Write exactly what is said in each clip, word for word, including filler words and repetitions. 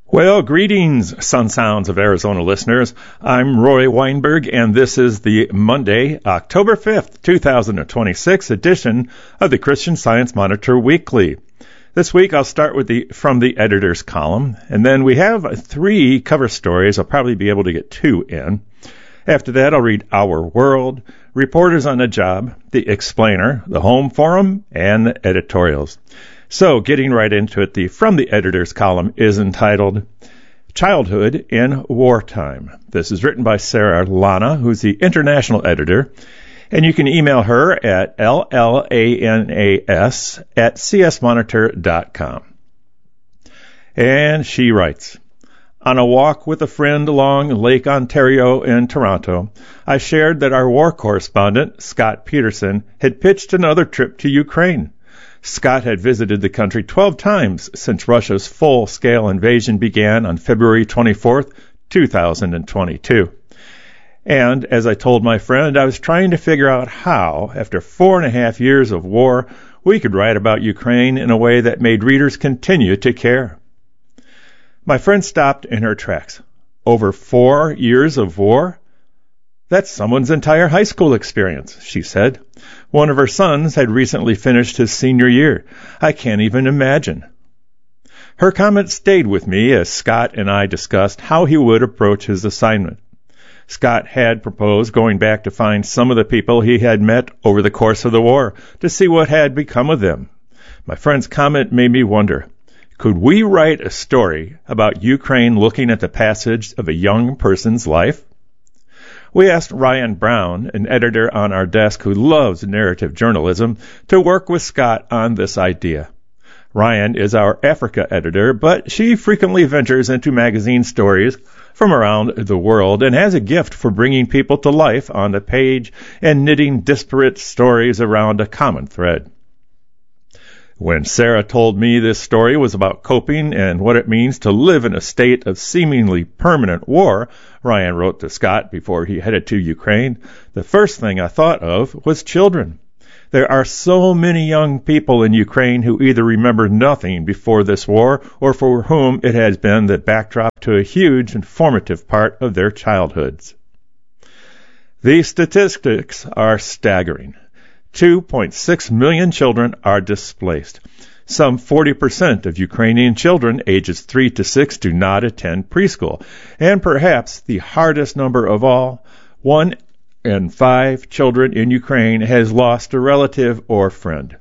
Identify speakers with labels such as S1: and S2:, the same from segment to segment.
S1: Well, greetings, Sun Sounds of Arizona listeners. I'm Roy Weinberg, and this is the Monday, October fifth, twenty twenty-six edition of the Christian Science Monitor Weekly. This week, I'll start with the From the Editor's column, and then we have three cover stories. I'll probably be able to get two in. After that, I'll read Our World, Reporters on the Job, The Explainer, the Home Forum, and the editorials. So, getting right into it, the From the Editor's column is entitled Childhood in Wartime. This is written by Sarah Lana, who's the international editor, and you can email her at L-L-A-N-A-S at c s monitor dot com. And she writes, on a walk with a friend along Lake Ontario in Toronto, I shared that our war correspondent, Scott Peterson, had pitched another trip to Ukraine. Scott had visited the country twelve times since Russia's full-scale invasion began on February twenty-fourth, two thousand twenty-two. And, as I told my friend, I was trying to figure out how, after four and a half years of war, we could write about Ukraine in a way that made readers continue to care. My friend stopped in her tracks. Over four years of war? That's someone's entire high school experience, she said. One of her sons had recently finished his senior year. I can't even imagine. Her comment stayed with me as Scott and I discussed how he would approach his assignment. Scott had proposed going back to find some of the people he had met over the course of the war to see what had become of them. My friend's comment made me wonder, could we write a story about Ukraine looking at the passage of a young person's life? We asked Ryan Brown, an editor on our desk who loves narrative journalism, to work with Scott on this idea. Ryan is our Africa editor, but she frequently ventures into magazine stories from around the world and has a gift for bringing people to life on the page and knitting disparate stories around a common thread. When Sarah told me this story was about coping and what it means to live in a state of seemingly permanent war, Ryan wrote to Scott before he headed to Ukraine, the first thing I thought of was children. There are so many young people in Ukraine who either remember nothing before this war or for whom it has been the backdrop to a huge and formative part of their childhoods. The statistics are staggering. two point six million children are displaced. Some forty percent of Ukrainian children ages three to six do not attend preschool. And perhaps the hardest number of all, one in five children in Ukraine has lost a relative or friend.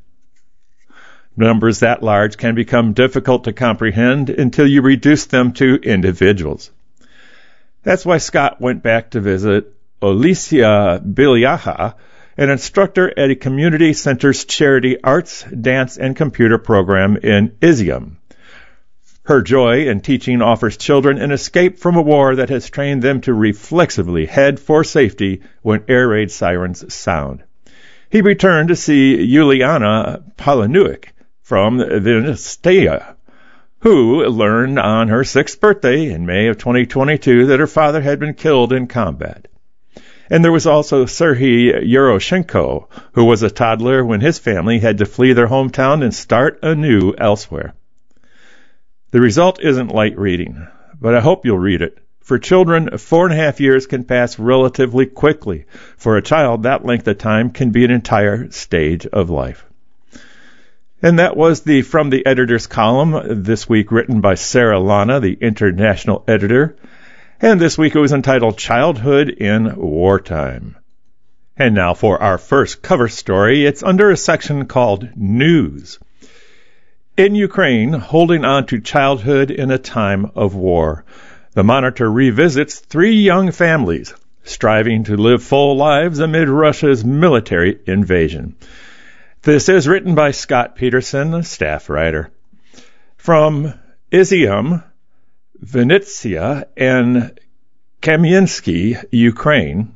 S1: Numbers that large can become difficult to comprehend until you reduce them to individuals. That's why Scott went back to visit Alicia Bilyaha, an instructor at a community center's charity arts, dance, and computer program in Izium. Her joy in teaching offers children an escape from a war that has trained them to reflexively head for safety when air raid sirens sound. He returned to see Yuliana Palanuik from Vinnytsia, who learned on her sixth birthday in May of twenty twenty-two that her father had been killed in combat. And there was also Serhiy Yeroshenko, who was a toddler when his family had to flee their hometown and start anew elsewhere. The result isn't light reading, but I hope you'll read it. For children, four and a half years can pass relatively quickly. For a child, that length of time can be an entire stage of life. And that was the From the Editor's column, this week written by Sarah Lana, the international editor. And this week it was entitled Childhood in Wartime. And now for our first cover story. It's under a section called News. In Ukraine, holding on to childhood in a time of war. The Monitor revisits three young families striving to live full lives amid Russia's military invasion. This is written by Scott Peterson, a staff writer. From Izium, Vinnytsia, and Kamensky, Ukraine.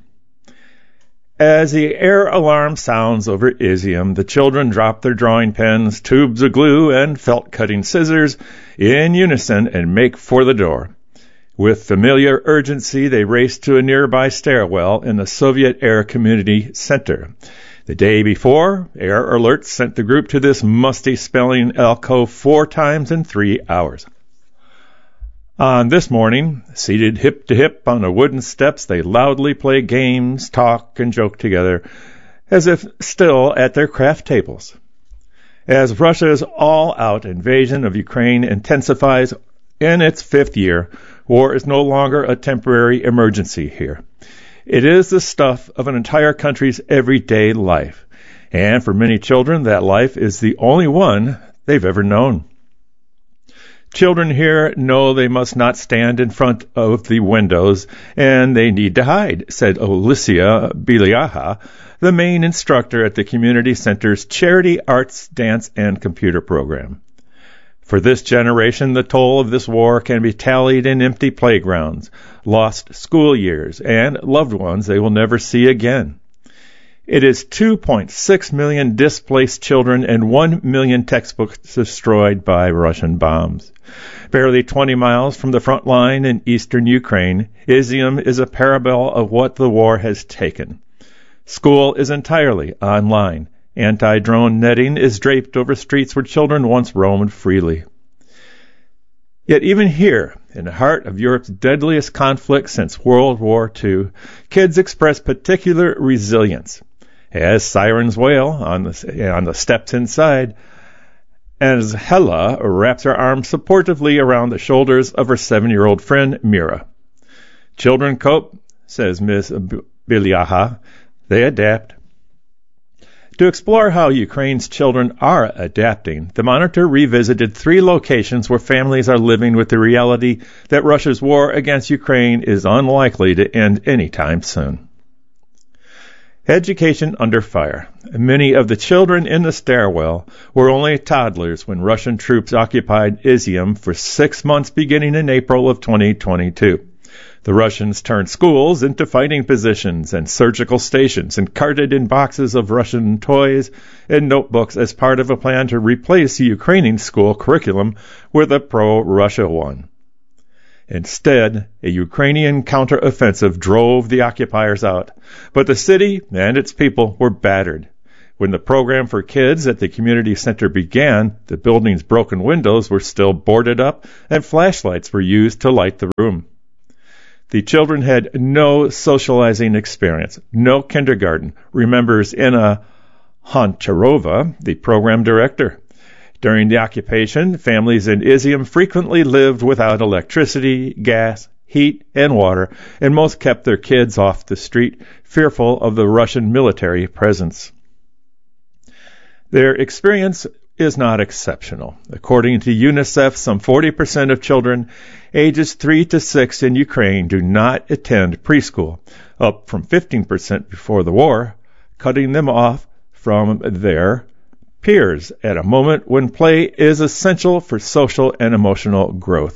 S1: As the air alarm sounds over Izium, the children drop their drawing pens, tubes of glue, and felt-cutting scissors in unison and make for the door. With familiar urgency, they race to a nearby stairwell in the Soviet-era community center. The day before, Air Alert sent the group to this musty-smelling alcove four times in three hours. On this morning, seated hip to hip on the wooden steps, they loudly play games, talk, and joke together, as if still at their craft tables. As Russia's all-out invasion of Ukraine intensifies in its fifth year, war is no longer a temporary emergency here. It is the stuff of an entire country's everyday life, and for many children, that life is the only one they've ever known. Children here know they must not stand in front of the windows, and they need to hide, said Alicia Biliaha, the main instructor at the community center's Charity Arts, Dance, and Computer program. For this generation, the toll of this war can be tallied in empty playgrounds, lost school years, and loved ones they will never see again. It is two point six million displaced children and one million textbooks destroyed by Russian bombs. Barely twenty miles from the front line in eastern Ukraine, Izium is a parable of what the war has taken. School is entirely online. Anti-drone netting is draped over streets where children once roamed freely. Yet even here, in the heart of Europe's deadliest conflict since World War Two, kids express particular resilience. As sirens wail on the, on the steps inside, as Hella wraps her arms supportively around the shoulders of her seven-year-old friend, Mira. Children cope, says Miss Biliaha. They adapt. To explore how Ukraine's children are adapting, the Monitor revisited three locations where families are living with the reality that Russia's war against Ukraine is unlikely to end anytime soon. Education under fire. Many of the children in the stairwell were only toddlers when Russian troops occupied Izium for six months beginning in April of twenty twenty-two. The Russians turned schools into fighting positions and surgical stations and carted in boxes of Russian toys and notebooks as part of a plan to replace the Ukrainian school curriculum with a pro-Russia one. Instead, a Ukrainian counteroffensive drove the occupiers out, but the city and its people were battered. When the program for kids at the community center began, the building's broken windows were still boarded up and flashlights were used to light the room. The children had no socializing experience, no kindergarten, remembers Inna Honcharova, the program director. During the occupation, families in Izium frequently lived without electricity, gas, heat, and water, and most kept their kids off the street, fearful of the Russian military presence. Their experience is not exceptional. According to UNICEF, some forty percent of children ages three to six in Ukraine do not attend preschool, up from fifteen percent before the war, cutting them off from their peers at a moment when play is essential for social and emotional growth.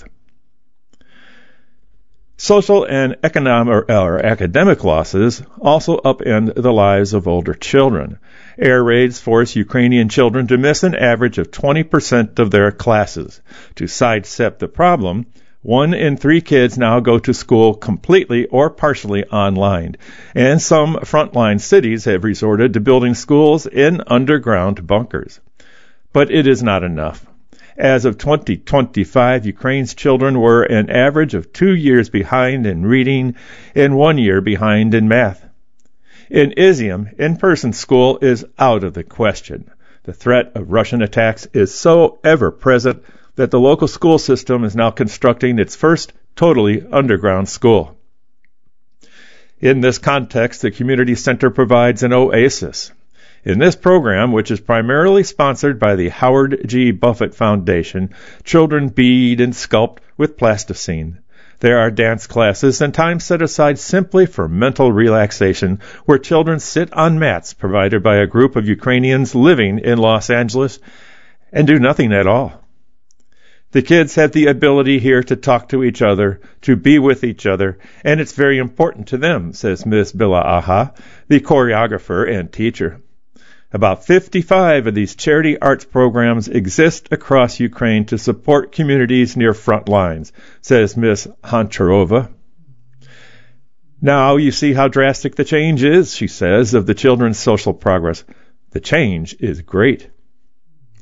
S1: Social and economic or academic losses also upend the lives of older children. Air raids force Ukrainian children to miss an average of twenty percent of their classes. To sidestep the problem, one in three kids now go to school completely or partially online, and some frontline cities have resorted to building schools in underground bunkers. But it is not enough. As of twenty twenty-five, Ukraine's children were an average of two years behind in reading and one year behind in math. In Izium, in-person school is out of the question. The threat of Russian attacks is so ever-present that the local school system is now constructing its first totally underground school. In this context, the community center provides an oasis. In this program, which is primarily sponsored by the Howard G. Buffett Foundation, children bead and sculpt with plasticine. There are dance classes and time set aside simply for mental relaxation, where children sit on mats provided by a group of Ukrainians living in Los Angeles and do nothing at all. The kids have the ability here to talk to each other, to be with each other, and it's very important to them, says Miz Biliaha, the choreographer and teacher. About fifty-five of these charity arts programs exist across Ukraine to support communities near front lines, says Miz Honcharova. Now you see how drastic the change is, she says, of the children's social progress. The change is great.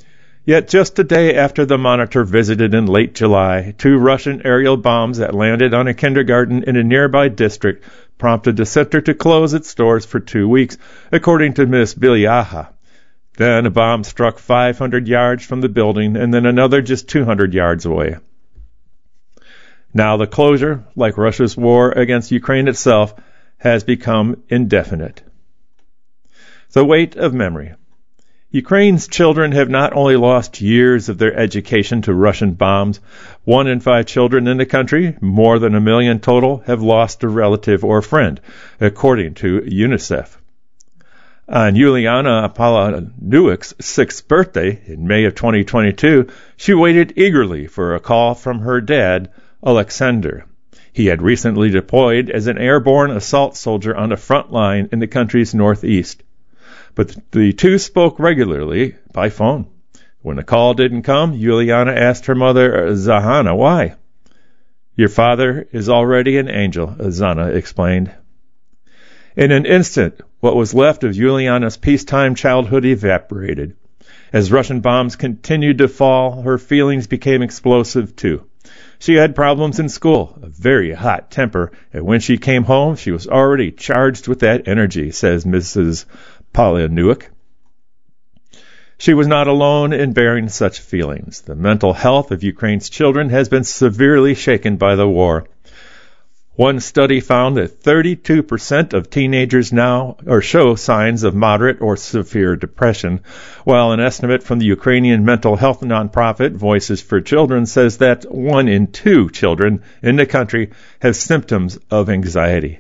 S1: Yet just a day after the Monitor visited in late July, two Russian aerial bombs that landed on a kindergarten in a nearby district prompted the center to close its doors for two weeks, according to Miss Bilyaha. Then a bomb struck five hundred yards from the building and then another just two hundred yards away. Now the closure, like Russia's war against Ukraine itself, has become indefinite. The weight of memory. Ukraine's children have not only lost years of their education to Russian bombs. One in five children in the country, more than a million total, have lost a relative or friend, according to UNICEF. On Yuliana Palahniuk's sixth birthday, in May of twenty twenty-two, she waited eagerly for a call from her dad, Alexander. He had recently deployed as an airborne assault soldier on the front line in the country's northeast. But the two spoke regularly by phone. When the call didn't come, Yuliana asked her mother, Zahana, why? Your father is already an angel, Zana explained. In an instant, what was left of Yuliana's peacetime childhood evaporated. As Russian bombs continued to fall, her feelings became explosive too. She had problems in school, a very hot temper, and when she came home, she was already charged with that energy, says Missus Palahniuk. She was not alone in bearing such feelings. The mental health of Ukraine's children has been severely shaken by the war. One study found that thirty-two percent of teenagers now or show signs of moderate or severe depression, while an estimate from the Ukrainian mental health nonprofit Voices for Children says that one in two children in the country have symptoms of anxiety.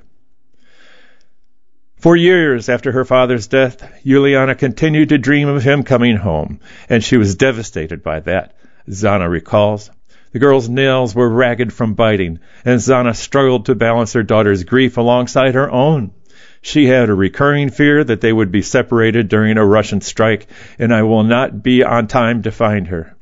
S1: For years after her father's death, Yuliana continued to dream of him coming home, and she was devastated by that, Zana recalls. The girl's nails were ragged from biting, and Zana struggled to balance her daughter's grief alongside her own. She had a recurring fear that they would be separated during a Russian strike, and I will not be on time to find her.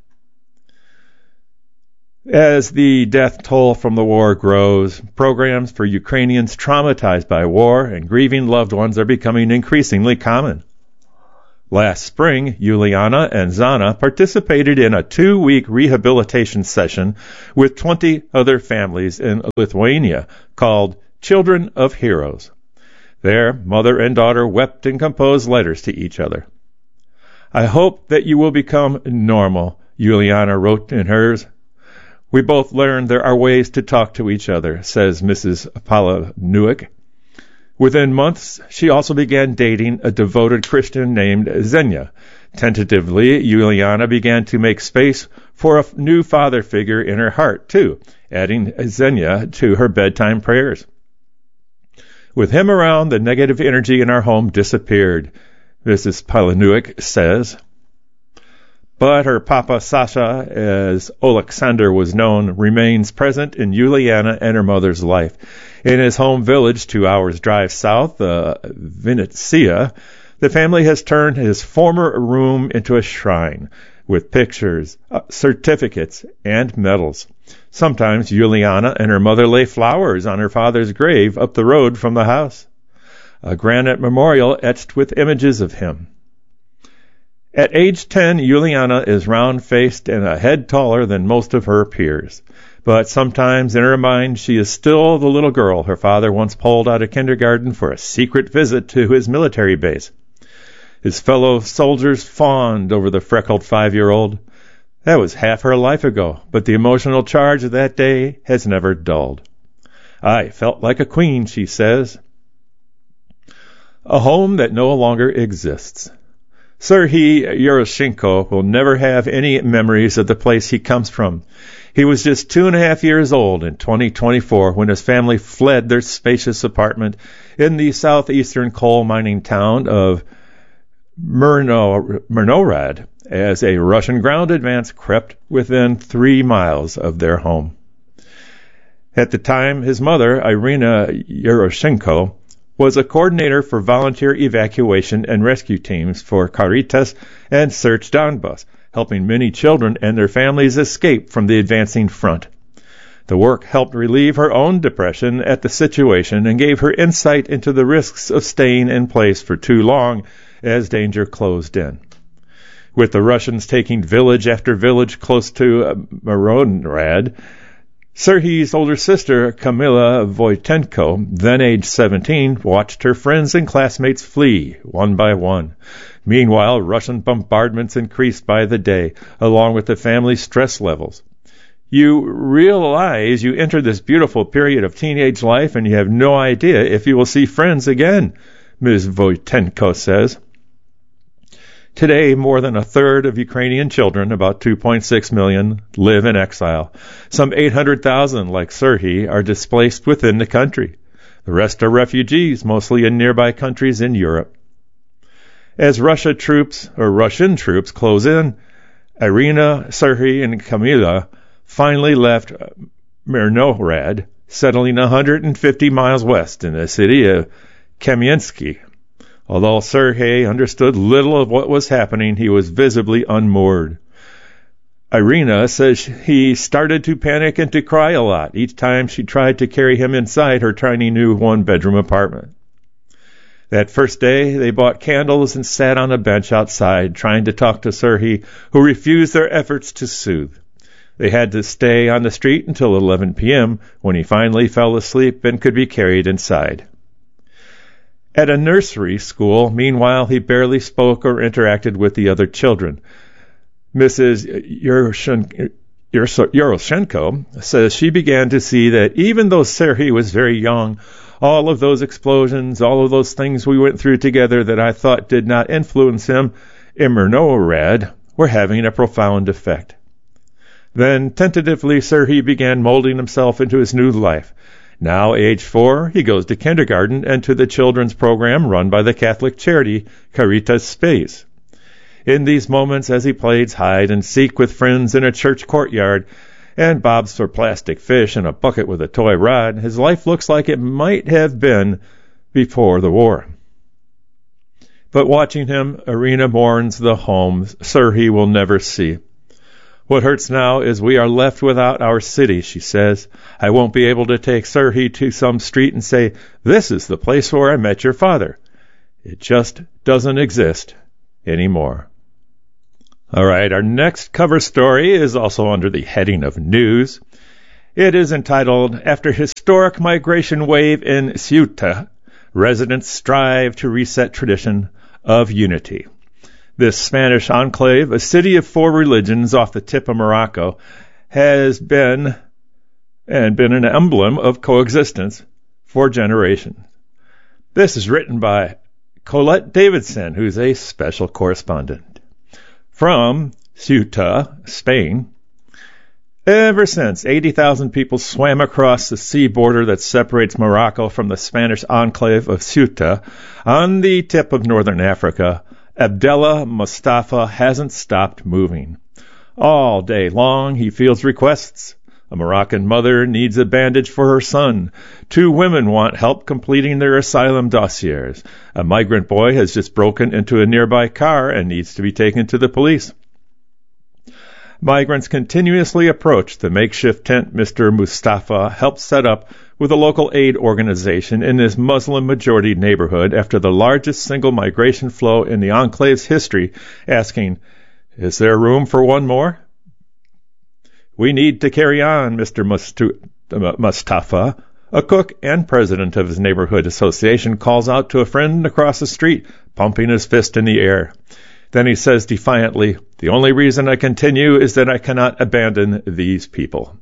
S1: As the death toll from the war grows, programs for Ukrainians traumatized by war and grieving loved ones are becoming increasingly common. Last spring, Yuliana and Zana participated in a two-week rehabilitation session with twenty other families in Lithuania called Children of Heroes. There, mother and daughter wept and composed letters to each other. I hope that you will become normal, Yuliana wrote in hers. We both learned there are ways to talk to each other, says Missus Palahniuk. Within months, she also began dating a devoted Christian named Zenya. Tentatively, Yuliana began to make space for a new father figure in her heart, too, adding Zenya to her bedtime prayers. With him around, the negative energy in our home disappeared, Missus Palahniuk says. But her papa Sasha, as Alexander was known, remains present in Yuliana and her mother's life. In his home village, two hours drive south, uh, Vinnytsia, the family has turned his former room into a shrine with pictures, uh, certificates, and medals. Sometimes Yuliana and her mother lay flowers on her father's grave up the road from the house. A granite memorial etched with images of him. At age ten, Yuliana is round-faced and a head taller than most of her peers. But sometimes in her mind she is still the little girl her father once pulled out of kindergarten for a secret visit to his military base. His fellow soldiers fawned over the freckled five-year-old. That was half her life ago, but the emotional charge of that day has never dulled. I felt like a queen, she says. A home that no longer exists. Serhiy Yeroshenko will never have any memories of the place he comes from. He was just two and a half years old in twenty twenty-four when his family fled their spacious apartment in the southeastern coal mining town of Myrno, Myrnorad as a Russian ground advance crept within three miles of their home. At the time, his mother, Irina Yeroshenko, was a coordinator for volunteer evacuation and rescue teams for Caritas and Search Donbas, helping many children and their families escape from the advancing front. The work helped relieve her own depression at the situation and gave her insight into the risks of staying in place for too long as danger closed in. With the Russians taking village after village close to uh, Mironrad, Serhi's older sister, Kamila Voitenko, then age seventeen, watched her friends and classmates flee, one by one. Meanwhile, Russian bombardments increased by the day, along with the family's stress levels. You realize you enter this beautiful period of teenage life and you have no idea if you will see friends again, Miz Voitenko says. Today, more than a third of Ukrainian children, about two point six million, live in exile. Some eight hundred thousand, like Serhiy, are displaced within the country. The rest are refugees, mostly in nearby countries in Europe. As Russia troops, or Russian troops, close in, Irina, Serhiy, and Kamila finally left Mironrad, settling one hundred fifty miles west in the city of Kamiensky. Although Serhiy understood little of what was happening, he was visibly unmoored. Irina says he started to panic and to cry a lot each time she tried to carry him inside her tiny new one-bedroom apartment. That first day, they bought candles and sat on a bench outside, trying to talk to Serhiy, who refused their efforts to soothe. They had to stay on the street until eleven p.m., when he finally fell asleep and could be carried inside. At a nursery school, meanwhile, he barely spoke or interacted with the other children. Missus Yoroshenko says she began to see that even though Serhiy was very young, all of those explosions, all of those things we went through together that I thought did not influence him in Mironrad were having a profound effect. Then, tentatively, Serhiy began molding himself into his new life. Now, age four, he goes to kindergarten and to the children's program run by the Catholic charity Caritas Space. In these moments, as he plays hide and seek with friends in a church courtyard and bobs for plastic fish in a bucket with a toy rod, his life looks like it might have been before the war. But watching him, Irina mourns the home Serhiy will never see. What hurts now is we are left without our city, she says. I won't be able to take Serhiy to some street and say, this is the place where I met your father. It just doesn't exist anymore. All right, our next cover story is also under the heading of news. It is entitled, After Historic Migration Wave in Ceuta, Residents Strive to Reset Tradition of Unity. This Spanish enclave, a city of four religions off the tip of Morocco, has been and been an emblem of coexistence for generations. This is written by Colette Davidson, who's a special correspondent. From Ceuta, Spain, ever since eighty thousand people swam across the sea border that separates Morocco from the Spanish enclave of Ceuta on the tip of northern Africa, Abdallah Mustafa hasn't stopped moving. All day long, he fields requests. A Moroccan mother needs a bandage for her son. Two women want help completing their asylum dossiers. A migrant boy has just broken into a nearby car and needs to be taken to the police. Migrants continuously approach the makeshift tent Mister Mustafa helped set up with a local aid organization in this Muslim-majority neighborhood after the largest single migration flow in the enclave's history, asking, is there room for one more? We need to carry on, Mister Mustu- Mustafa, a cook and president of his neighborhood association, calls out to a friend across the street, pumping his fist in the air. Then he says defiantly, the only reason I continue is that I cannot abandon these people.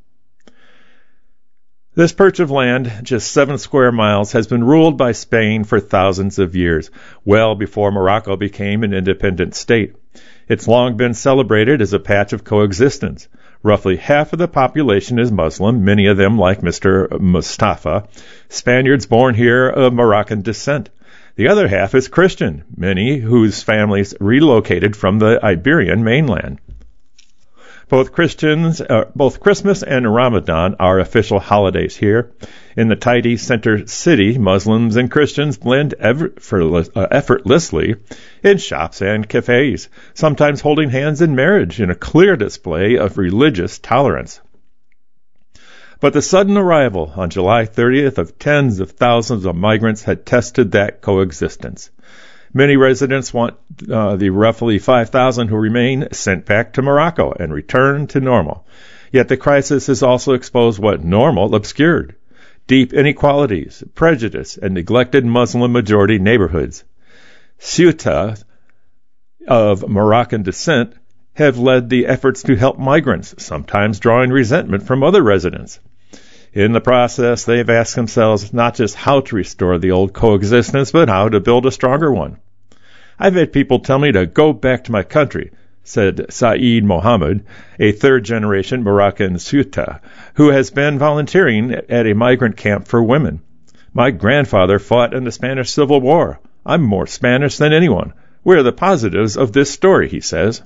S1: This perch of land, just seven square miles, has been ruled by Spain for thousands of years, well before Morocco became an independent state. It's long been celebrated as a patch of coexistence. Roughly half of the population is Muslim, many of them, like Mister Mustafa, Spaniards born here of Moroccan descent. The other half is Christian, many whose families relocated from the Iberian mainland. Both Christians, uh, both Christmas and Ramadan are official holidays here. In the tidy center city, Muslims and Christians blend effortless, uh, effortlessly in shops and cafes, sometimes holding hands in marriage in a clear display of religious tolerance. But the sudden arrival on July thirtieth of tens of thousands of migrants had tested that coexistence. Many residents want uh, the roughly five thousand who remain sent back to Morocco and returned to normal. Yet the crisis has also exposed what normal obscured: deep inequalities, prejudice, and neglected Muslim-majority neighborhoods. Ceuta of Moroccan descent have led the efforts to help migrants, sometimes drawing resentment from other residents. In the process, they've asked themselves not just how to restore the old coexistence, but how to build a stronger one. I've had people tell me to go back to my country, said Saeed Mohammed, a third-generation Moroccan Ceuta, who has been volunteering at a migrant camp for women. My grandfather fought in the Spanish Civil War. I'm more Spanish than anyone. Where are the positives of this story, he says.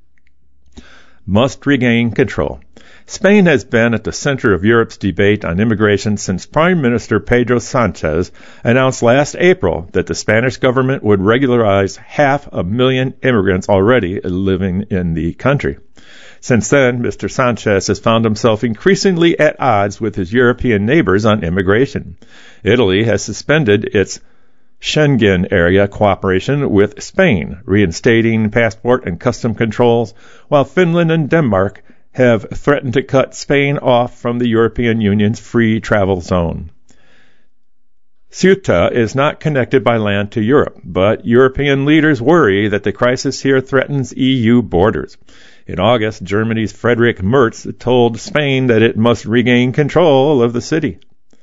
S1: Must regain control. Spain has been at the center of Europe's debate on immigration since Prime Minister Pedro Sanchez announced last April that the Spanish government would regularize half a million immigrants already living in the country. Since then, Mister Sanchez has found himself increasingly at odds with his European neighbors on immigration. Italy has suspended its Schengen area cooperation with Spain, reinstating passport and custom controls, while Finland and Denmark have threatened to cut Spain off from the European Union's free travel zone. Ceuta is not connected by land to Europe, but European leaders worry that the crisis here threatens E U borders. In August, Germany's Friedrich Merz told Spain that it must regain control of the city.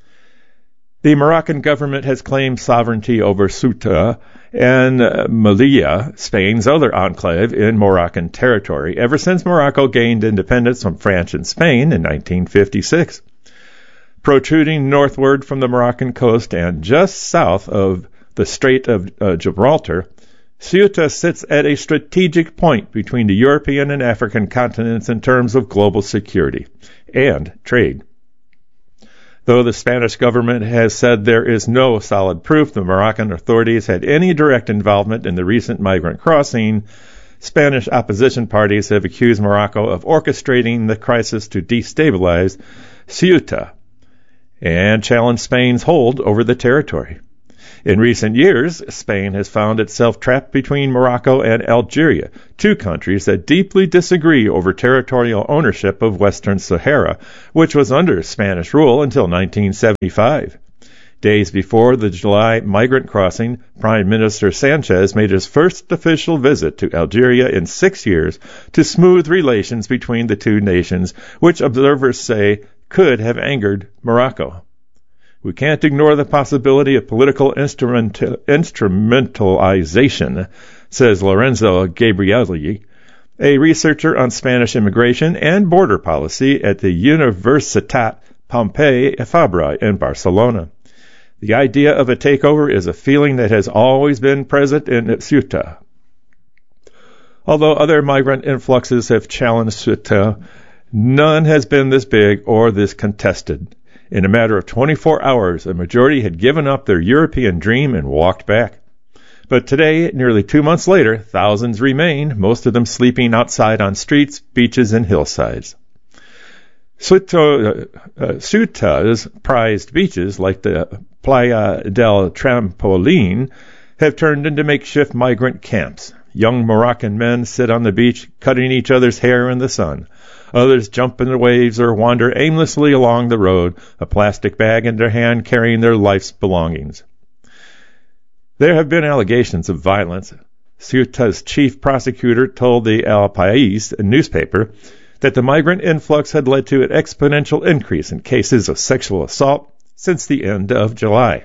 S1: The Moroccan government has claimed sovereignty over Ceuta and uh, Melilla, Spain's other enclave in Moroccan territory, ever since Morocco gained independence from France and Spain in nineteen fifty-six. Protruding northward from the Moroccan coast and just south of the Strait of uh, Gibraltar, Ceuta sits at a strategic point between the European and African continents in terms of global security and trade. Though the Spanish government has said there is no solid proof the Moroccan authorities had any direct involvement in the recent migrant crossing, Spanish opposition parties have accused Morocco of orchestrating the crisis to destabilize Ceuta and challenged Spain's hold over the territory. In recent years, Spain has found itself trapped between Morocco and Algeria, two countries that deeply disagree over territorial ownership of Western Sahara, which was under Spanish rule until nineteen seventy-five. Days before the July migrant crossing, Prime Minister Sanchez made his first official visit to Algeria in six years to smooth relations between the two nations, which observers say could have angered Morocco. We can't ignore the possibility of political instrumental, instrumentalization, says Lorenzo Gabrielli, a researcher on Spanish immigration and border policy at the Universitat Pompeu Fabra in Barcelona. The idea of a takeover is a feeling that has always been present in Ceuta. Although other migrant influxes have challenged Ceuta, none has been this big or this contested. In a matter of twenty-four hours, a majority had given up their European dream and walked back. But today, nearly two months later, thousands remain, most of them sleeping outside on streets, beaches, and hillsides. Ceuta, uh, Ceuta's prized beaches, like the Playa del Trampolín, have turned into makeshift migrant camps. Young Moroccan men sit on the beach, cutting each other's hair in the sun. Others jump in the waves or wander aimlessly along the road, a plastic bag in their hand carrying their life's belongings. There have been allegations of violence. Ceuta's chief prosecutor told the El País newspaper that the migrant influx had led to an exponential increase in cases of sexual assault since the end of July.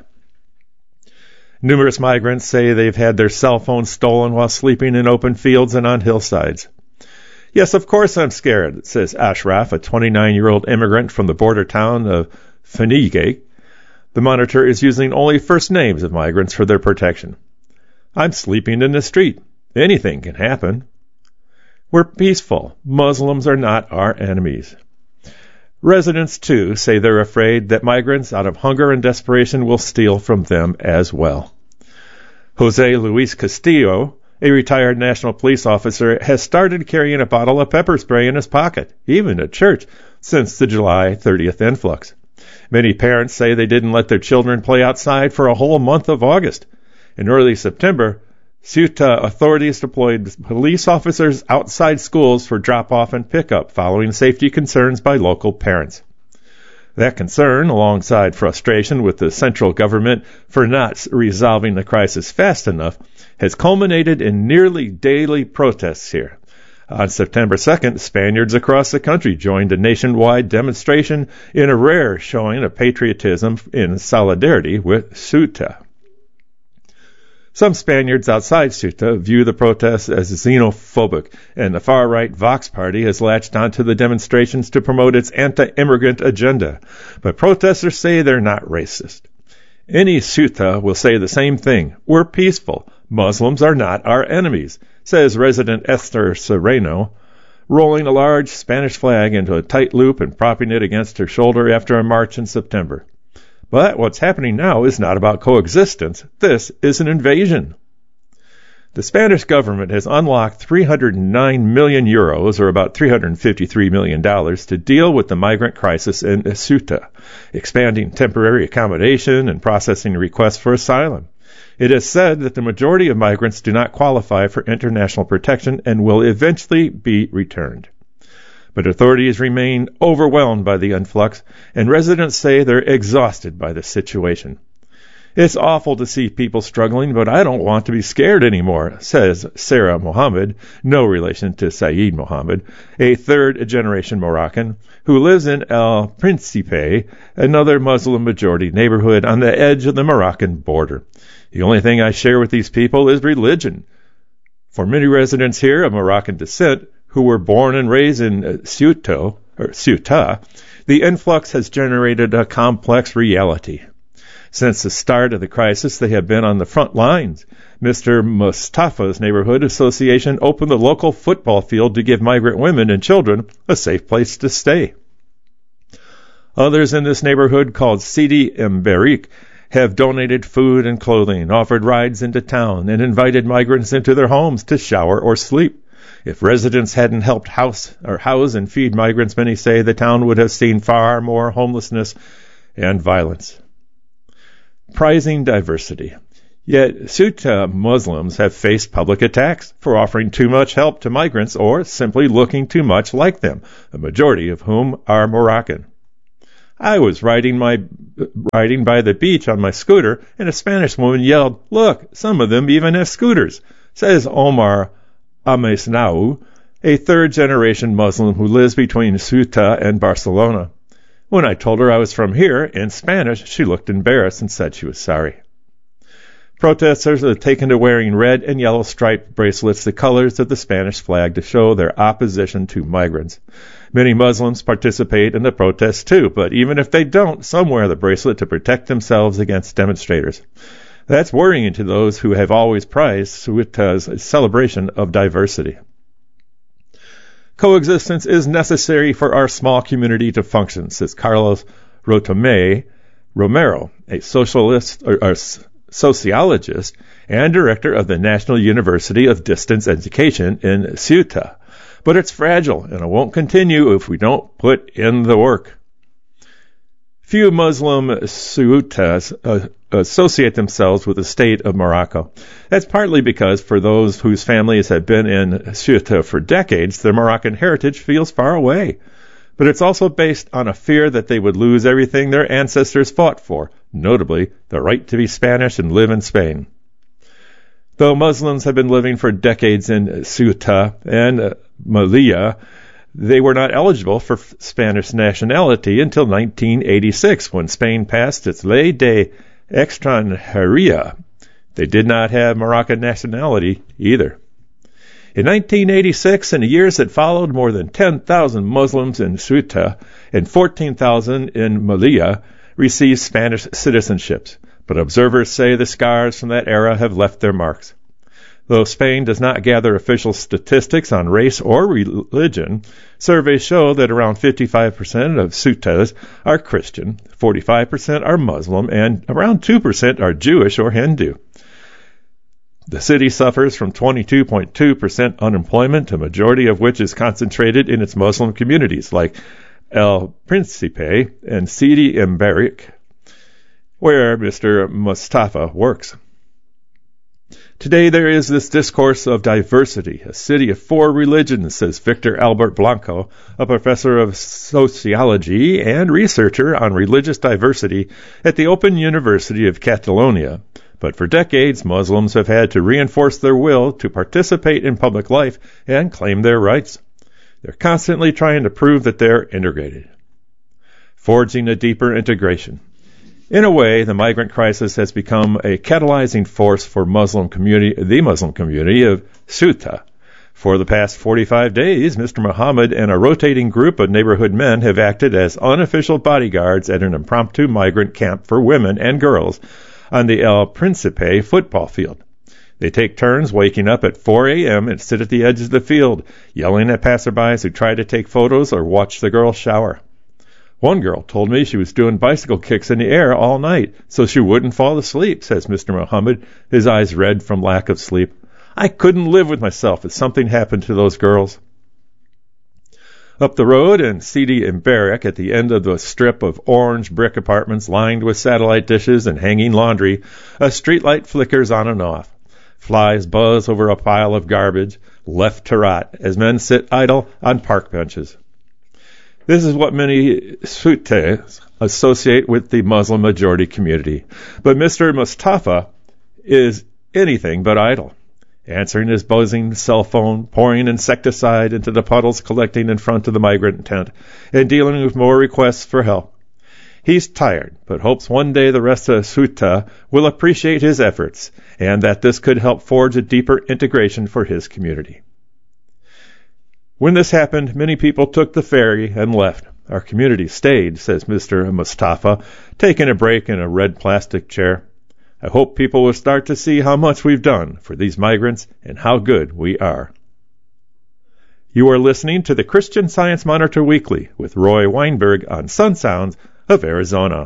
S1: Numerous migrants say they've had their cell phones stolen while sleeping in open fields and on hillsides. Yes, of course I'm scared, says Ashraf, a twenty-nine-year-old immigrant from the border town of Fenigay. The Monitor is using only first names of migrants for their protection. I'm sleeping in the street. Anything can happen. We're peaceful. Muslims are not our enemies. Residents, too, say they're afraid that migrants, out of hunger and desperation, will steal from them as well. Jose Luis Castillo, a retired national police officer, has started carrying a bottle of pepper spray in his pocket, even at church, since the July thirtieth influx. Many parents say they didn't let their children play outside for a whole month of August. In early September, Ceuta authorities deployed police officers outside schools for drop-off and pickup following safety concerns by local parents. That concern, alongside frustration with the central government for not resolving the crisis fast enough, has culminated in nearly daily protests here. On September second, Spaniards across the country joined a nationwide demonstration in a rare showing of patriotism in solidarity with Ceuta. Some Spaniards outside Ceuta view the protests as xenophobic, and the far-right Vox Party has latched onto the demonstrations to promote its anti-immigrant agenda. But protesters say they're not racist. Any Ceuta will say the same thing. We're peaceful. Muslims are not our enemies, says resident Esther Serrano, rolling a large Spanish flag into a tight loop and propping it against her shoulder after a march in September. But what's happening now is not about coexistence. This is an invasion. The Spanish government has unlocked three hundred nine million euros, or about three hundred fifty-three million dollars, to deal with the migrant crisis in Ceuta, expanding temporary accommodation and processing requests for asylum. It is said that the majority of migrants do not qualify for international protection and will eventually be returned. But authorities remain overwhelmed by the influx, and residents say they're exhausted by the situation. It's awful to see people struggling, but I don't want to be scared anymore, says Sarah Mohammed, no relation to Saeed Mohammed, a third-generation Moroccan who lives in El Príncipe, another Muslim-majority neighborhood on the edge of the Moroccan border. The only thing I share with these people is religion. For many residents here of Moroccan descent, who were born and raised in Ceuta, or Ceuta, the influx has generated a complex reality. Since the start of the crisis, they have been on the front lines. Mister Mustafa's neighborhood association opened the local football field to give migrant women and children a safe place to stay. Others in this neighborhood, called Sidi Mbarik, have donated food and clothing, offered rides into town, and invited migrants into their homes to shower or sleep. If residents hadn't helped house or house and feed migrants, many say the town would have seen far more homelessness and violence. Prizing diversity. Yet Ceuta Muslims have faced public attacks for offering too much help to migrants or simply looking too much like them, a majority of whom are Moroccan. I was riding my riding by the beach on my scooter, and a Spanish woman yelled, "Look, some of them even have scooters," says Omar Amesnau, a third-generation Muslim who lives between Ceuta and Barcelona. When I told her I was from here, in Spanish, she looked embarrassed and said she was sorry. Protesters have taken to wearing red and yellow striped bracelets, the colors of the Spanish flag, to show their opposition to migrants. Many Muslims participate in the protests too, but even if they don't, some wear the bracelet to protect themselves against demonstrators. That's worrying to those who have always prized Ceuta's celebration of diversity. Coexistence is necessary for our small community to function, says Carlos Rotome Romero, a socialist or, or sociologist and director of the National University of Distance Education in Ceuta. But it's fragile, and it won't continue if we don't put in the work. Few Muslim Ceutas uh, associate themselves with the state of Morocco. That's partly because for those whose families have been in Ceuta for decades, their Moroccan heritage feels far away. But it's also based on a fear that they would lose everything their ancestors fought for, notably the right to be Spanish and live in Spain. Though Muslims have been living for decades in Ceuta and uh, Melilla, they were not eligible for Spanish nationality until nineteen eighty-six, when Spain passed its Ley de Extranjería. They did not have Moroccan nationality either. In nineteen eighty-six and the years that followed, more than ten thousand Muslims in Ceuta and fourteen thousand in Melilla received Spanish citizenships, but observers say the scars from that era have left their marks. Though Spain does not gather official statistics on race or religion, surveys show that around fifty-five percent of Ceutas are Christian, forty-five percent are Muslim, and around two percent are Jewish or Hindu. The city suffers from twenty-two point two percent unemployment, a majority of which is concentrated in its Muslim communities like El Príncipe and Sidi Mbarik, where Mister Mustafa works. Today there is this discourse of diversity, a city of four religions, says Victor Albert Blanco, a professor of sociology and researcher on religious diversity at the Open University of Catalonia. But for decades, Muslims have had to reinforce their will to participate in public life and claim their rights. They're constantly trying to prove that they're integrated. Forging a deeper integration. In a way, the migrant crisis has become a catalyzing force for Muslim community, the Muslim community of Ceuta. For the past forty-five days, Mister Muhammad and a rotating group of neighborhood men have acted as unofficial bodyguards at an impromptu migrant camp for women and girls on the El Principe football field. They take turns waking up at four a.m. and sit at the edge of the field, yelling at passerbys who try to take photos or watch the girls shower. One girl told me she was doing bicycle kicks in the air all night so she wouldn't fall asleep, says Mister Muhammad, his eyes red from lack of sleep. I couldn't live with myself if something happened to those girls. Up the road in Sidi Mbarek, at the end of the strip of orange brick apartments lined with satellite dishes and hanging laundry, a streetlight flickers on and off. Flies buzz over a pile of garbage, left to rot, as men sit idle on park benches. This is what many Ceutas associate with the Muslim majority community. But Mister Mustafa is anything but idle, answering his buzzing cell phone, pouring insecticide into the puddles collecting in front of the migrant tent, and dealing with more requests for help. He's tired, but hopes one day the rest of Ceuta will appreciate his efforts, and that this could help forge a deeper integration for his community. When this happened, many people took the ferry and left. Our community stayed, says Mister Mustafa, taking a break in a red plastic chair. I hope people will start to see how much we've done for these migrants and how good we are. You are listening to the Christian Science Monitor Weekly with Roy Weinberg on Sun Sounds of Arizona.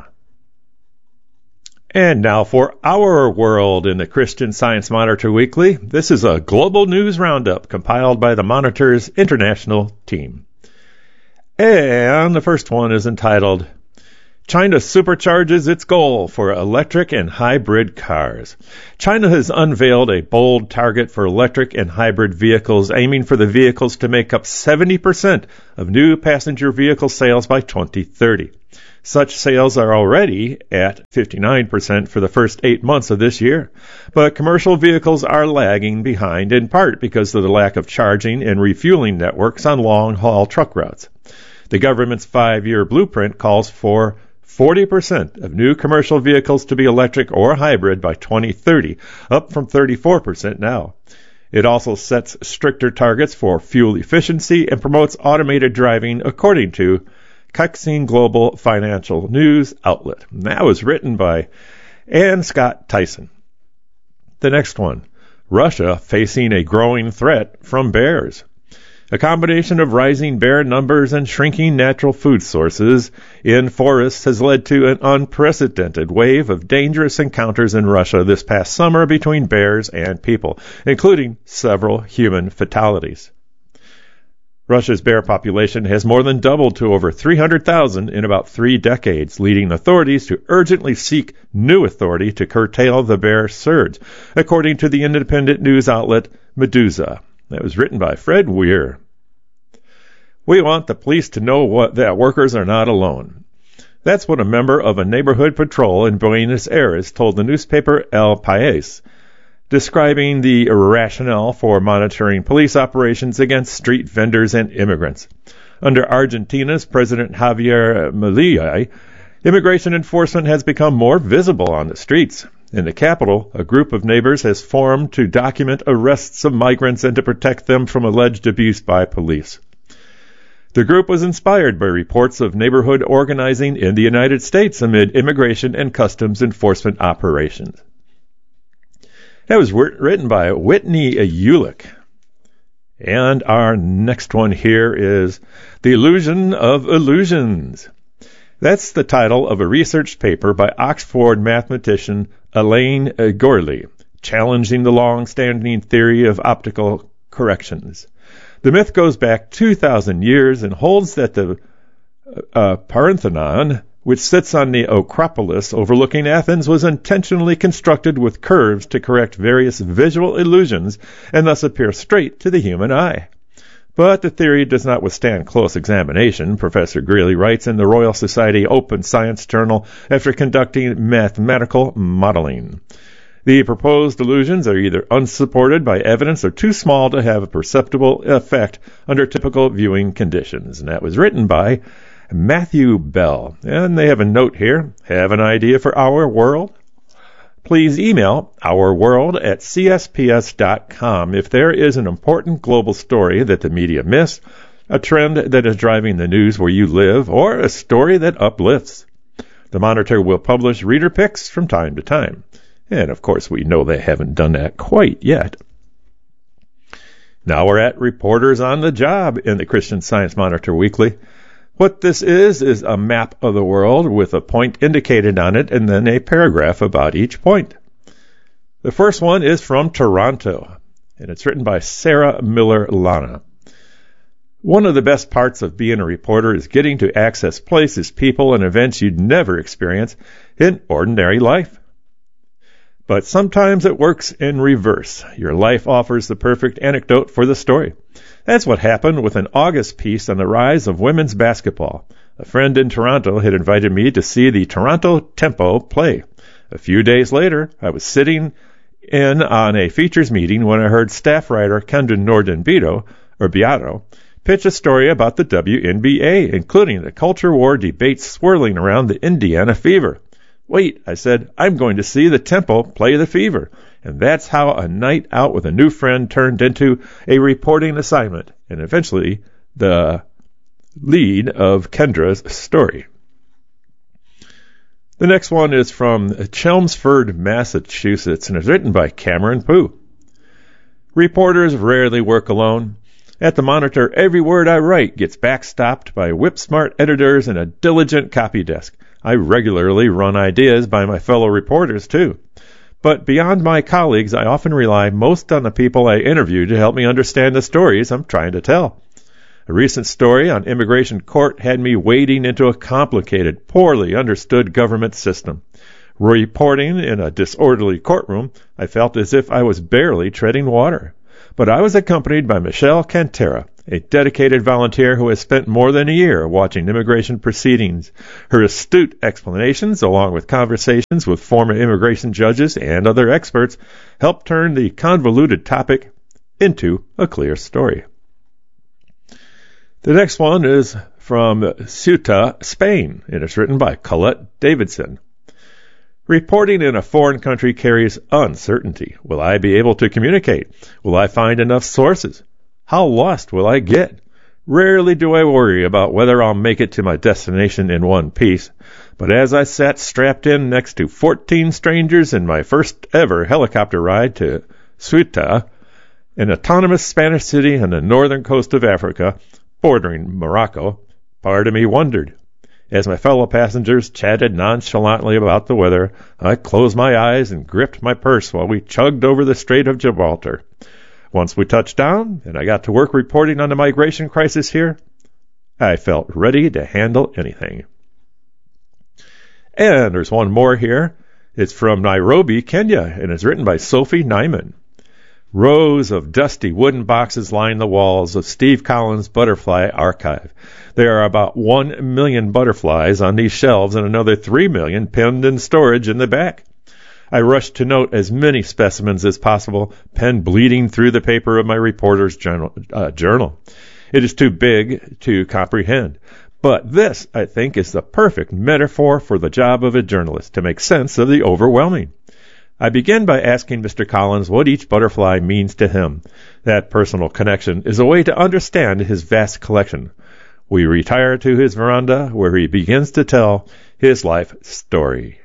S1: And now for our world in the Christian Science Monitor Weekly. This is a global news roundup compiled by the Monitor's international team. And the first one is entitled, China supercharges its goal for electric and hybrid cars. China has unveiled a bold target for electric and hybrid vehicles, aiming for the vehicles to make up seventy percent of new passenger vehicle sales by twenty thirty. Such sales are already at fifty-nine percent for the first eight months of this year. But commercial vehicles are lagging behind in part because of the lack of charging and refueling networks on long-haul truck routes. The government's five-year blueprint calls for forty percent of new commercial vehicles to be electric or hybrid by twenty thirty, up from thirty-four percent now. It also sets stricter targets for fuel efficiency and promotes automated driving, according to Caixin Global Financial News outlet. And that was written by Ann Scott Tyson. The next one, Russia facing a growing threat from bears. A combination of rising bear numbers and shrinking natural food sources in forests has led to an unprecedented wave of dangerous encounters in Russia this past summer between bears and people, including several human fatalities. Russia's bear population has more than doubled to over three hundred thousand in about three decades, leading authorities to urgently seek new authority to curtail the bear surge, according to the independent news outlet Meduza. That was written by Fred Weir. We want the police to know what, that workers are not alone. That's what a member of a neighborhood patrol in Buenos Aires told the newspaper El País, describing the rationale for monitoring police operations against street vendors and immigrants. Under Argentina's President Javier Milei, immigration enforcement has become more visible on the streets. In the capital, a group of neighbors has formed to document arrests of migrants and to protect them from alleged abuse by police. The group was inspired by reports of neighborhood organizing in the United States amid immigration and customs enforcement operations. That was written by Whitney Ulick. And our next one here is The Illusion of Illusions. That's the title of a research paper by Oxford mathematician Elaine Gourley, challenging the long-standing theory of optical corrections. The myth goes back two thousand years and holds that the uh, Parthenon which sits on the Acropolis overlooking Athens, was intentionally constructed with curves to correct various visual illusions and thus appear straight to the human eye. But the theory does not withstand close examination, Professor Greeley writes in the Royal Society Open Science Journal after conducting mathematical modeling. The proposed illusions are either unsupported by evidence or too small to have a perceptible effect under typical viewing conditions. And that was written by Matthew Bell. And they have a note here. Have an idea for Our World? Please email ourworld at c s p s dot com if there is an important global story that the media missed, a trend that is driving the news where you live, or a story that uplifts. The Monitor will publish reader picks from time to time. And, of course, we know they haven't done that quite yet. Now we're at Reporters on the Job in the Christian Science Monitor Weekly. What this is, is a map of the world with a point indicated on it and then a paragraph about each point. The first one is from Toronto, and it's written by Sarah Miller Lana. One of the best parts of being a reporter is getting to access places, people, and events you'd never experience in ordinary life. But sometimes it works in reverse. Your life offers the perfect anecdote for the story. That's what happened with an August piece on the rise of women's basketball. A friend in Toronto had invited me to see the Toronto Tempo play. A few days later, I was sitting in on a features meeting when I heard staff writer Kendra Nordin-Beato, or Beato, pitch a story about the W N B A, including the culture war debate swirling around the Indiana Fever. Wait, I said, I'm going to see the Tempo play the Fever. And that's how a night out with a new friend turned into a reporting assignment, and eventually the lead of Kendra's story. The next one is from Chelmsford, Massachusetts, and is written by Cameron Pooh. Reporters rarely work alone. At the Monitor, every word I write gets backstopped by whip-smart editors and a diligent copy desk. I regularly run ideas by my fellow reporters, too. But beyond my colleagues, I often rely most on the people I interview to help me understand the stories I'm trying to tell. A recent story on immigration court had me wading into a complicated, poorly understood government system. Reporting in a disorderly courtroom, I felt as if I was barely treading water. But I was accompanied by Michelle Cantera, a dedicated volunteer who has spent more than a year watching immigration proceedings. Her astute explanations, along with conversations with former immigration judges and other experts, helped turn the convoluted topic into a clear story. The next one is from Ceuta, Spain, and it's written by Colette Davidson. Reporting in a foreign country carries uncertainty. Will I be able to communicate? Will I find enough sources? How lost will I get? Rarely do I worry about whether I'll make it to my destination in one piece. But as I sat strapped in next to fourteen strangers in my first ever helicopter ride to Ceuta, an autonomous Spanish city on the northern coast of Africa, bordering Morocco, part of me wondered. As my fellow passengers chatted nonchalantly about the weather, I closed my eyes and gripped my purse while we chugged over the Strait of Gibraltar. Once we touched down, and I got to work reporting on the migration crisis here, I felt ready to handle anything. And there's one more here. It's from Nairobi, Kenya, and it's written by Sophie Nyman. Rows of dusty wooden boxes line the walls of Steve Collins' Butterfly Archive. There are about one million butterflies on these shelves and another three million pinned in storage in the back. I rushed to note as many specimens as possible, pen bleeding through the paper of my reporter's journal. Uh, journal. It is too big to comprehend. But this, I think, is the perfect metaphor for the job of a journalist, to make sense of the overwhelming. I begin by asking Mister Collins what each butterfly means to him. That personal connection is a way to understand his vast collection. We retire to his veranda, where he begins to tell his life story.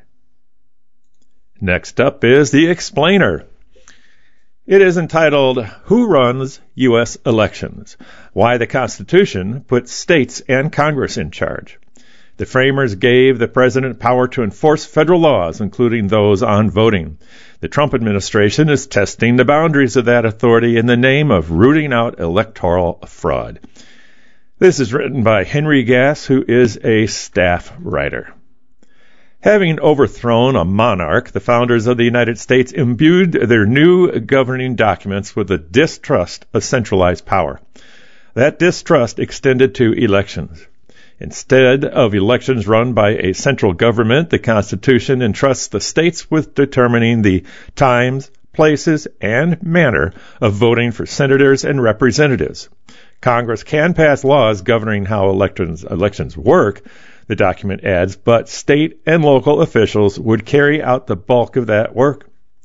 S1: Next up is The Explainer. It is entitled, Who Runs U S Elections? Why the Constitution Puts States and Congress in Charge. The framers gave the president power to enforce federal laws, including those on voting. The Trump administration is testing the boundaries of that authority in the name of rooting out electoral fraud. This is written by Henry Gass, who is a staff writer. Having overthrown a monarch, the founders of the United States imbued their new governing documents with a distrust of centralized power. That distrust extended to elections. Instead of elections run by a central government, the Constitution entrusts the states with determining the times, places, and manner of voting for senators and representatives. Congress can pass laws governing how elections, elections work, the document adds, but state and local officials would carry out the bulk of that work.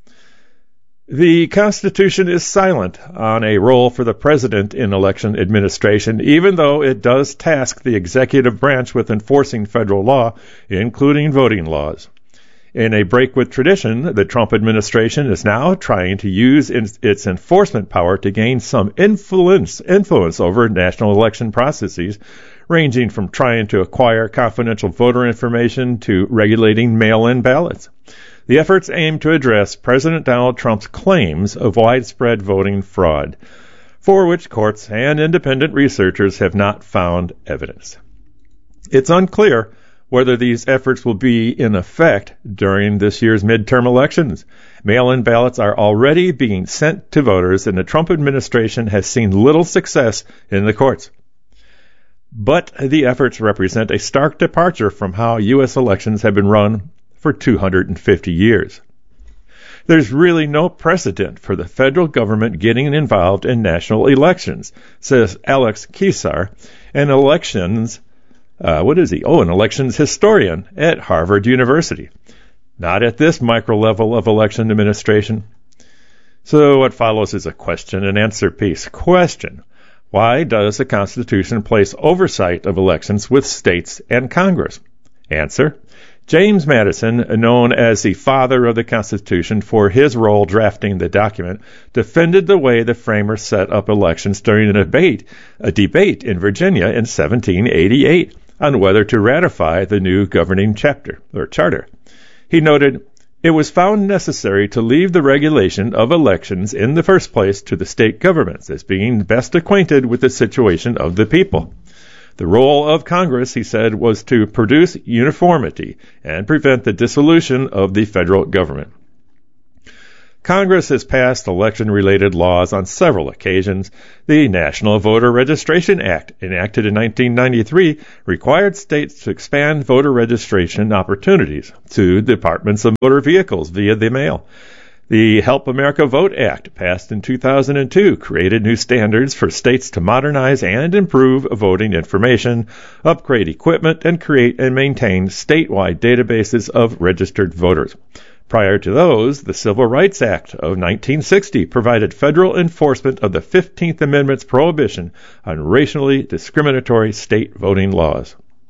S1: The Constitution is silent on a role for the president in election administration, even though it does task the executive branch with enforcing federal law, including voting laws. In a break with tradition, the Trump administration is now trying to use its enforcement power to gain some influence, influence over national election processes, ranging from trying to acquire confidential voter information to regulating mail-in ballots. The efforts aim to address President Donald Trump's claims of widespread voting fraud, for which courts and independent researchers have not found evidence. It's unclear whether these efforts will be in effect during this year's midterm elections. Mail-in ballots are already being sent to voters, and the Trump administration has seen little success in the courts. But the efforts represent a stark departure from how U S elections have been run for two hundred fifty years. There's really no precedent for the federal government getting involved in national elections, says Alex Kesar, an elections, uh, what is he? Oh, an elections historian at Harvard University. Not at this micro level of election administration. So what follows is a question and answer piece. Question: why does the Constitution place oversight of elections with states and Congress? Answer: James Madison, known as the father of the Constitution for his role drafting the document, defended the way the framers set up elections during a debate, a debate in Virginia in seventeen eighty-eight on whether to ratify the new governing chapter or charter. He noted, "It was found necessary to leave the regulation of elections in the first place to the state governments as being best acquainted with the situation of the people. The role of Congress," he said, "was to produce uniformity and prevent the dissolution of the federal government." Congress has passed election-related laws on several occasions. The National Voter Registration Act, enacted in nineteen ninety-three, required states to expand voter registration opportunities to departments of motor vehicles via the mail. The Help America Vote Act, passed in two thousand two, created new standards for states to modernize and improve voting information, upgrade equipment, and create and maintain statewide databases of registered voters. Prior to those, the Civil Rights Act of nineteen sixty provided federal enforcement of the fifteenth Amendment's prohibition on racially discriminatory state voting laws.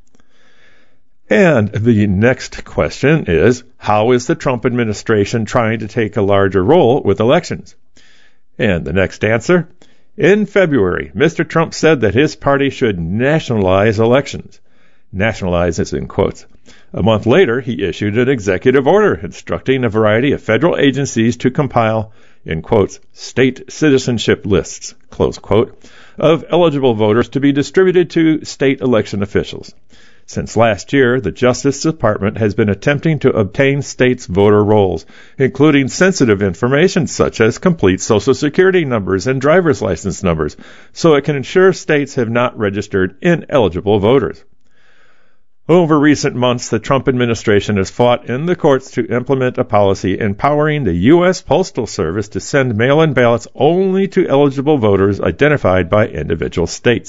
S1: And the next question is, how is the Trump administration trying to take a larger role with elections? And the next answer, in February, Mister Trump said that his party should nationalize elections. Nationalize is in quotes. A month later, he issued an executive order instructing a variety of federal agencies to compile, in quotes, state citizenship lists, close quote, of eligible voters to be distributed to state election officials. Since last year, the Justice Department has been attempting to obtain states' voter rolls, including sensitive information such as complete Social Security numbers and driver's license numbers, so it can ensure states have not registered ineligible voters. Over recent months, the Trump administration has fought in the courts to implement a policy empowering the U S Postal Service to send mail-in ballots only to eligible voters identified by individual states.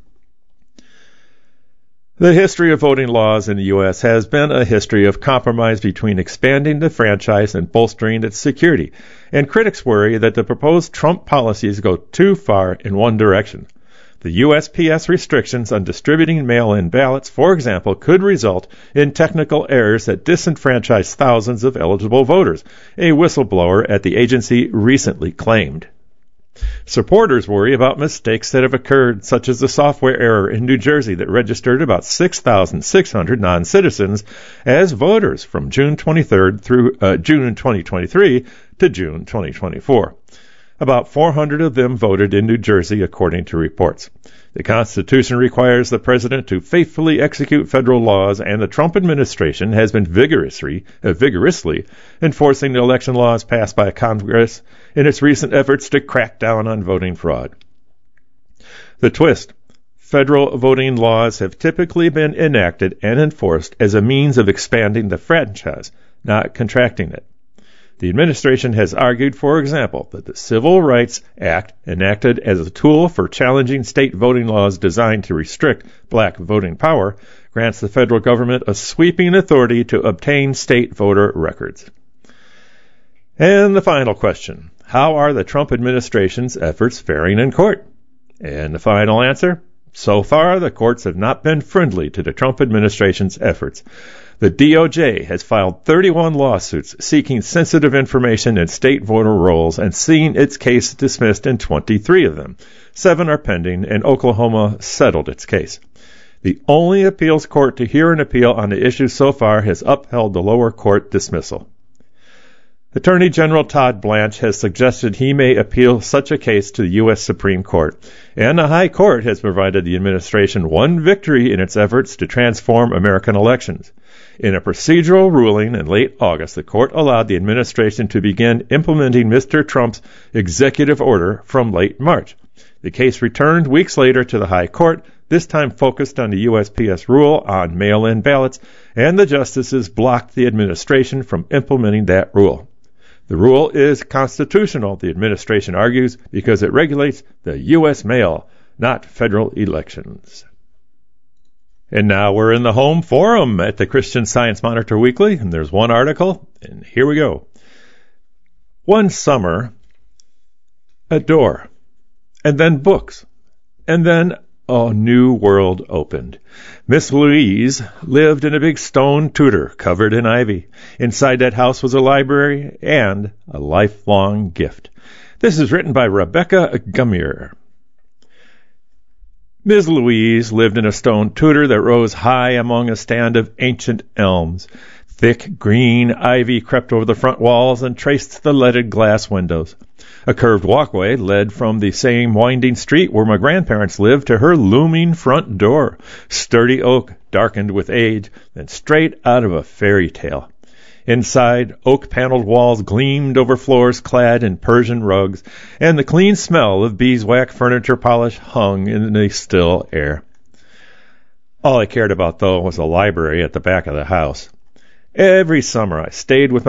S1: The history of voting laws in the U S has been a history of compromise between expanding the franchise and bolstering its security, and critics worry that the proposed Trump policies go too far in one direction. The U S P S restrictions on distributing mail-in ballots, for example, could result in technical errors that disenfranchise thousands of eligible voters, a whistleblower at the agency recently claimed. Supporters worry about mistakes that have occurred, such as the software error in New Jersey that registered about six thousand six hundred non-citizens as voters from June twenty-third through uh, June twenty twenty-three to June twenty twenty-four. About four hundred of them voted in New Jersey, according to reports. The Constitution requires the president to faithfully execute federal laws, and the Trump administration has been vigorously, uh, vigorously enforcing the election laws passed by Congress in its recent efforts to crack down on voting fraud. The twist: federal voting laws have typically been enacted and enforced as a means of expanding the franchise, not contracting it. The administration has argued, for example, that the Civil Rights Act, enacted as a tool for challenging state voting laws designed to restrict black voting power, grants the federal government a sweeping authority to obtain state voter records. And the final question: how are the Trump administration's efforts faring in court? And the final answer: so far, the courts have not been friendly to the Trump administration's efforts. The D O J has filed thirty-one lawsuits seeking sensitive information in state voter rolls and seen its case dismissed in twenty-three of them. Seven are pending, and Oklahoma settled its case. The only appeals court to hear an appeal on the issue so far has upheld the lower court dismissal. Attorney General Todd Blanche has suggested he may appeal such a case to the U S Supreme Court, and the High Court has provided the administration one victory in its efforts to transform American elections. In a procedural ruling in late August, the court allowed the administration to begin implementing Mister Trump's executive order from late March. The case returned weeks later to the High Court, this time focused on the U S P S rule on mail-in ballots, and the justices blocked the administration from implementing that rule. The rule is constitutional, the administration argues, because it regulates the U S mail, not federal elections. And now we're in the home forum at the Christian Science Monitor Weekly, and there's one article, and here we go. One summer, a door, and then books, and then a new world opened. Miss Louise lived in a big stone Tudor covered in ivy. Inside that house was a library and a lifelong gift. This is written by Rebecca Gummier. Miss Louise lived in a stone Tudor that rose high among a stand of ancient elms. Thick green ivy crept over the front walls and traced the leaded glass windows. A curved walkway led from the same winding street where my grandparents lived to her looming front door, sturdy oak, darkened with age, and straight out of a fairy tale. Inside, oak-paneled walls gleamed over floors clad in Persian rugs, and the clean smell of beeswax furniture polish hung in the still air. All I cared about, though, was a library at the back of the house. Every summer I stayed with my